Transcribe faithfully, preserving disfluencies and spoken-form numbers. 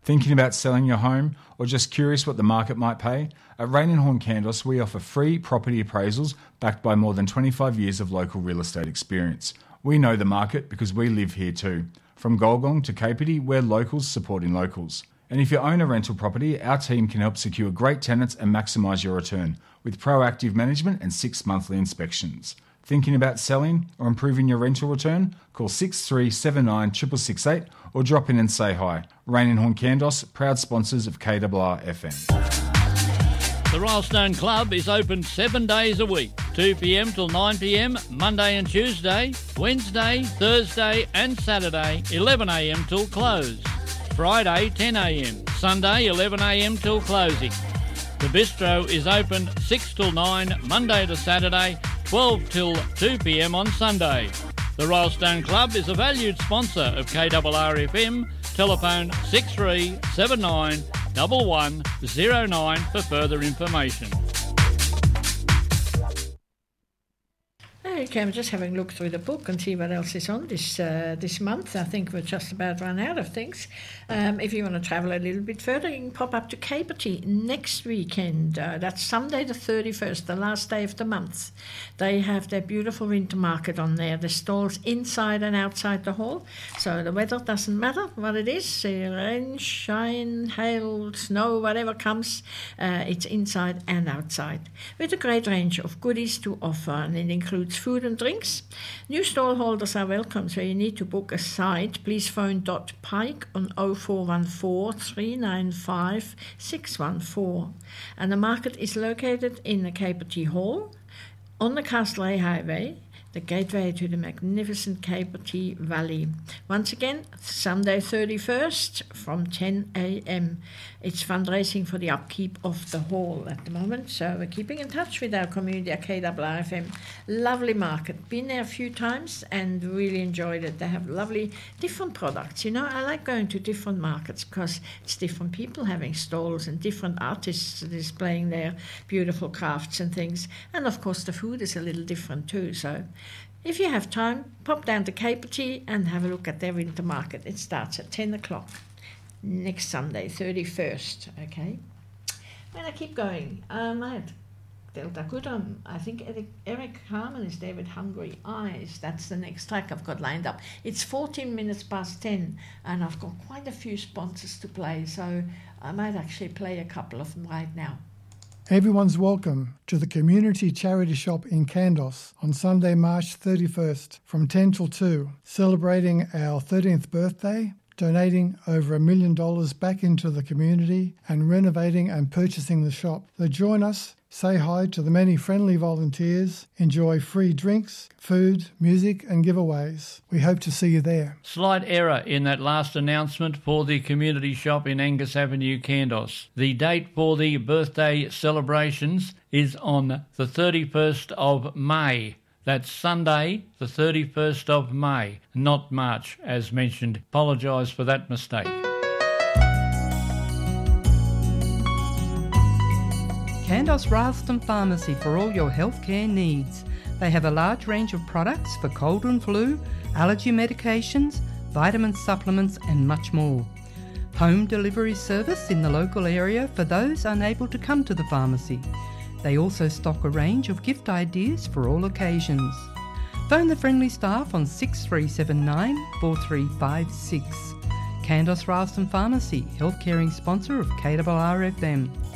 Thinking about selling your home or just curious what the market might pay? At Rain and Horn Candos, we offer free property appraisals backed by more than twenty-five years of local real estate experience. We know the market because we live here too. From Golgong to Kapiti, we're locals supporting locals. And if you own a rental property, our team can help secure great tenants and maximise your return with proactive management and six monthly inspections. Thinking about selling or improving your rental return? Call six three seven nine six six six eight or drop in and say hi. Rain and Horn Candos, proud sponsors of K R R F M. The Rylestone Club is open seven days a week, two p m till nine p m, Monday and Tuesday, Wednesday, Thursday and Saturday, eleven a m till close, Friday, ten a m, Sunday, eleven a m till closing. The bistro is open six till nine, Monday to Saturday, twelve till two p m on Sunday. The Rylestone Club is a valued sponsor of K R R F M. Telephone six three seven nine one one zero nine for further information. Okay, I'm just having a look through the book and see what else is on this uh, this month. I think we're just about run out of things. Um, if you want to travel a little bit further, you can pop up to Kapiti next weekend. Uh, that's Sunday the thirty-first, the last day of the month. They have their beautiful winter market on there. The stalls inside and outside the hall. So the weather doesn't matter what it is. Uh, rain, shine, hail, snow, whatever comes. Uh, it's inside and outside. With a great range of goodies to offer, and it includes food and drinks. New stall holders are welcome, so you need to book a site. Please phone Dot Pike on oh four one four, three nine five, six one four. And the market is located in the Kapiti Hall on the Castlereagh Highway, the gateway to the magnificent Kapiti Valley. Once again, Sunday thirty-first from ten a m. It's fundraising for the upkeep of the hall at the moment, so we're keeping in touch with our community at K R R F M. Lovely market. Been there a few times and really enjoyed it. They have lovely different products. You know, I like going to different markets because it's different people having stalls and different artists displaying their beautiful crafts and things. And of course the food is a little different too, so if you have time, pop down to Kapiti and have a look at their winter market. It starts at ten o'clock next Sunday, thirty-first, okay? When I keep going, um, I had Delta Kudam. I think Eric, Eric Harmon is there with Hungry Eyes. That's the next track I've got lined up. It's fourteen minutes past ten, and I've got quite a few sponsors to play, so I might actually play a couple of them right now. Everyone's welcome to the Community Charity Shop in Candos on Sunday, March thirty-first from ten till two, celebrating our thirteenth birthday, donating over a million dollars back into the community and renovating and purchasing the shop. So join us, say hi to the many friendly volunteers, enjoy free drinks, food, music and giveaways. We hope to see you there. Slight error in that last announcement for the community shop in Angus Avenue, Candos. The date for the birthday celebrations is on the thirty-first of May. That's Sunday, the thirty-first of May, not March, as mentioned. Apologise for that mistake. Candos Rylestone Pharmacy for all your healthcare needs. They have a large range of products for cold and flu, allergy medications, vitamin supplements and much more. Home delivery service in the local area for those unable to come to the pharmacy. They also stock a range of gift ideas for all occasions. Phone the friendly staff on six three seven nine, four three five six. Candos Rylestone Pharmacy, health caring sponsor of K R R F M.